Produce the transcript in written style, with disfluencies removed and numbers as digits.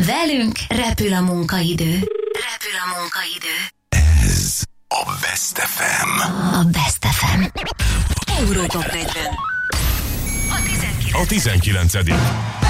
Velünk repül a munkaidő. Ez a Best FM. A Best FM. Európa 40. A 19.